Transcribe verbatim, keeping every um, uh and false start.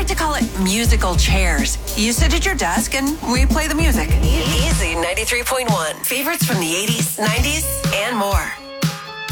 like to call it musical chairs. You sit at your desk and we play the music. Easy ninety-three point one. Favorites from the eighties, nineties, and more.